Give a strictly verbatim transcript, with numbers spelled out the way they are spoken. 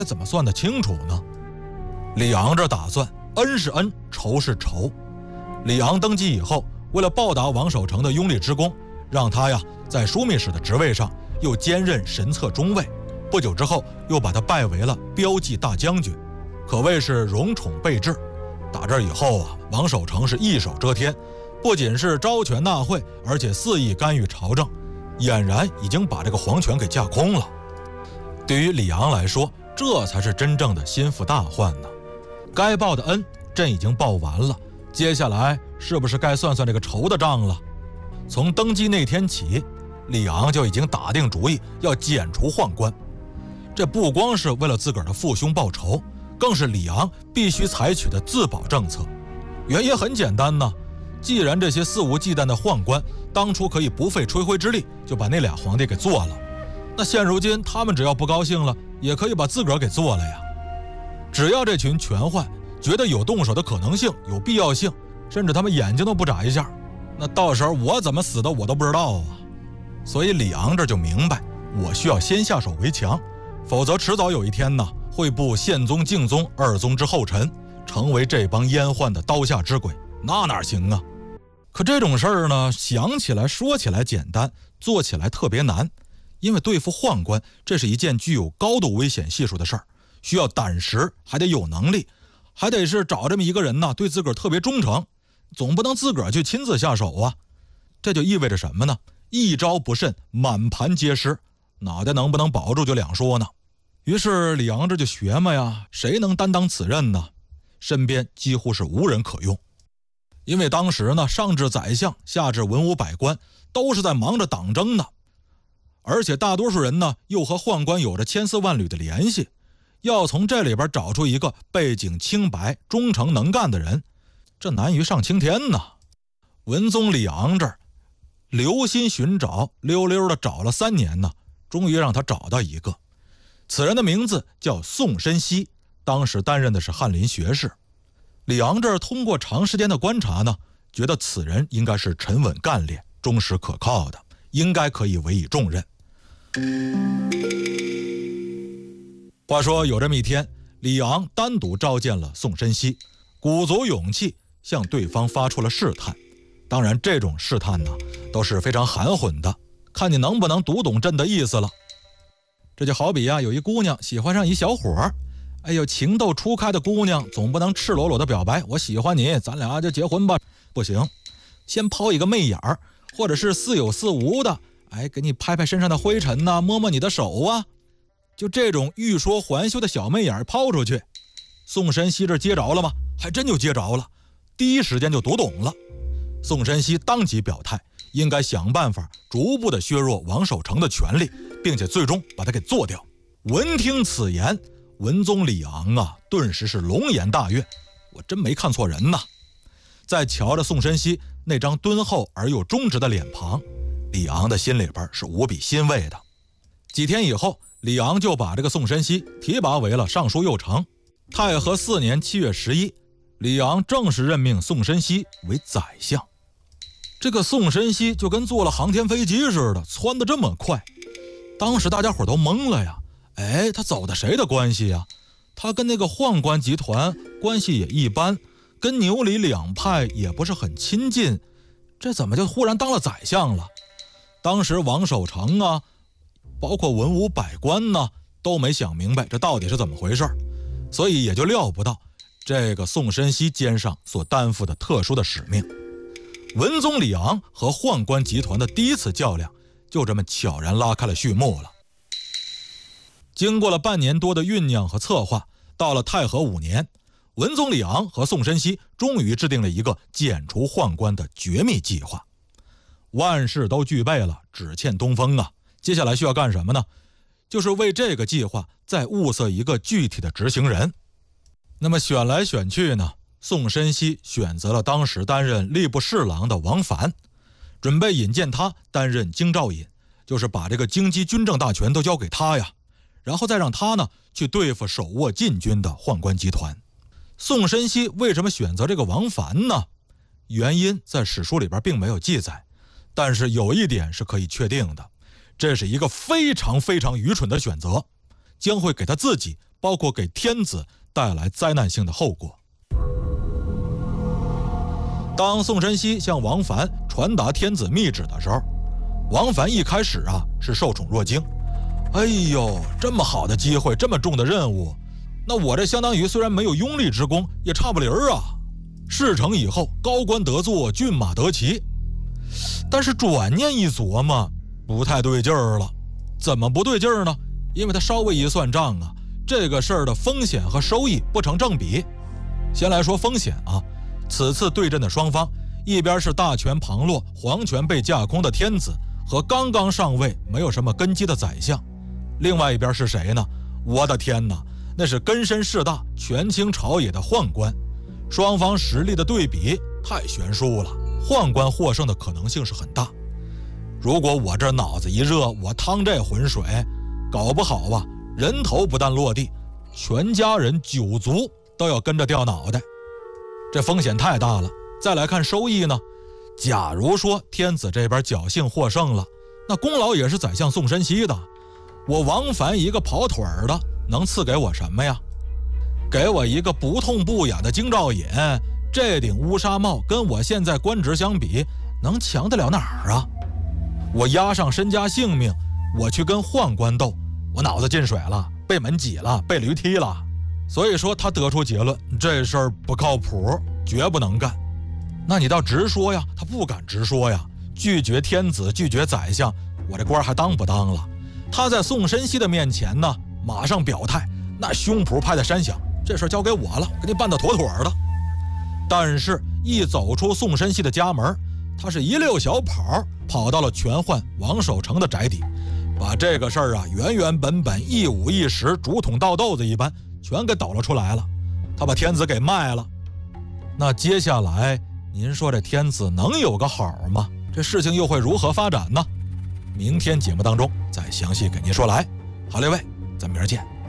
怎么算得清楚呢？李昂这打算，恩是恩，仇是仇。李昂登基以后，为了报答王守成的拥立之功，让他呀在枢密使的职位上又兼任神策中尉，不久之后又把他拜为了骠骑大将军，可谓是荣宠备至。打这以后啊，王守成是一手遮天，不仅是招权纳贿，而且肆意干预朝政，俨然已经把这个皇权给架空了。对于李昂来说，这才是真正的心腹大患呢。该报的恩朕已经报完了，接下来是不是该算算这个仇的账了？从登基那天起，李昂就已经打定主意要剪除宦官。这不光是为了自个儿的父兄报仇，更是李昂必须采取的自保政策。原因很简单呢，既然这些肆无忌惮的宦官当初可以不费吹灰之力就把那俩皇帝给做了，那现如今他们只要不高兴了，也可以把自个儿给做了呀。只要这群权宦觉得有动手的可能性，有必要性，甚至他们眼睛都不眨一下，那到时候我怎么死的我都不知道啊。所以李昂这就明白，我需要先下手为强，否则迟早有一天呢，会步宪宗、敬宗二宗之后尘，成为这帮阉宦的刀下之鬼，那哪行啊？可这种事儿呢，想起来说起来简单，做起来特别难。因为对付宦官，这是一件具有高度危险系数的事儿，需要胆识，还得有能力，还得是找这么一个人呢，对自个儿特别忠诚，总不能自个儿去亲自下手啊。这就意味着什么呢？一招不慎，满盘皆失，脑袋能不能保住就两说呢。于是李昂这就学嘛呀，谁能担当此任呢？身边几乎是无人可用。因为当时呢，上至宰相，下至文武百官，都是在忙着党争呢。而且大多数人呢，又和宦官有着千丝万缕的联系，要从这里边找出一个背景清白、忠诚能干的人，这难于上青天呐。文宗李昂这儿留心寻找，溜溜的找了三年呢，终于让他找到一个。此人的名字叫宋申锡，当时担任的是翰林学士。李昂这儿通过长时间的观察呢，觉得此人应该是沉稳干练、忠实可靠的，应该可以委以重任。话说有这么一天，李昂单独召见了宋申锡，鼓足勇气向对方发出了试探。当然这种试探呢，都是非常含混的，看你能不能读懂朕的意思了。这就好比啊，有一姑娘喜欢上一小伙儿，哎呦，情窦初开的姑娘总不能赤裸裸的表白我喜欢你，咱俩就结婚吧，不行，先抛一个媚眼儿，或者是似有似无的，哎，给你拍拍身上的灰尘呐、啊，摸摸你的手啊，就这种欲说还休的小媚眼抛出去。宋申锡这接着了吗？还真就接着了，第一时间就读懂了。宋申锡当即表态，应该想办法逐步的削弱王守成的权力，并且最终把他给做掉。闻听此言，文宗李昂啊，顿时是龙颜大悦，我真没看错人呐。再瞧着宋申锡那张敦厚而又忠直的脸庞，李昂的心里边是无比欣慰的。几天以后，李昂就把这个宋申锡提拔为了尚书右丞。太和四年七月十一，李昂正式任命宋申锡为宰相。这个宋申锡就跟坐了航天飞机似的，窜得这么快，当时大家伙都懵了呀。哎，他走的谁的关系呀？他跟那个宦官集团关系也一般，跟牛李两派也不是很亲近，这怎么就忽然当了宰相了？当时王守成啊，包括文武百官呢，都没想明白这到底是怎么回事，所以也就料不到这个宋申锡肩上所担负的特殊的使命。文宗李昂和宦官集团的第一次较量就这么悄然拉开了序幕了。经过了半年多的酝酿和策划，到了太和五年，文宗李昂和宋申锡终于制定了一个剪除宦官的绝密计划。万事都具备了，只欠东风啊！接下来需要干什么呢？就是为这个计划再物色一个具体的执行人。那么选来选去呢，宋申锡选择了当时担任吏部侍郎的王凡，准备引荐他担任京兆尹，就是把这个京畿军政大权都交给他呀，然后再让他呢去对付手握禁军的宦官集团。宋申锡为什么选择这个王凡呢？原因在史书里边并没有记载，但是有一点是可以确定的，这是一个非常非常愚蠢的选择，将会给他自己包括给天子带来灾难性的后果。当宋申锡向王凡传达天子密旨的时候，王凡一开始啊是受宠若惊，哎呦，这么好的机会，这么重的任务，那我这相当于虽然没有拥立之功，也差不离儿啊。事成以后，高官得坐，骏马得骑。但是转念一琢磨，不太对劲儿了。怎么不对劲儿呢？因为他稍微一算账啊，这个事儿的风险和收益不成正比。先来说风险啊，此次对阵的双方，一边是大权旁落、皇权被架空的天子和刚刚上位没有什么根基的宰相，另外一边是谁呢？我的天哪，那是根深势大、权倾朝野的宦官。双方实力的对比太悬殊了，宦官获胜的可能性是很大。如果我这脑子一热，我趟这浑水，搞不好啊，人头不但落地，全家人九族都要跟着掉脑袋，这风险太大了。再来看收益呢，假如说天子这边侥幸获胜了，那功劳也是宰相宋申锡的。我王凡一个跑腿儿的，能赐给我什么呀？给我一个不痛不痒的京兆尹，这顶乌纱帽跟我现在官职相比，能强得了哪儿啊？我押上身家性命，我去跟宦官斗，我脑子进水了，被门挤了，被驴踢了。所以说他得出结论，这事儿不靠谱，绝不能干。那你倒直说呀，他不敢直说呀，拒绝天子，拒绝宰相，我这官还当不当了？他在宋申锡的面前呢，马上表态，那胸脯拍得山响，这事儿交给我了，给你办得妥妥的。但是，一走出宋申锡的家门，他是一溜小跑，跑到了权宦王守成的宅邸，把这个事儿啊原原本本、一五一十、竹筒倒豆子一般全给抖了出来了。他把天子给卖了。那接下来，您说这天子能有个好吗？这事情又会如何发展呢？明天节目当中再详细给您说来。好，列位，咱明儿见。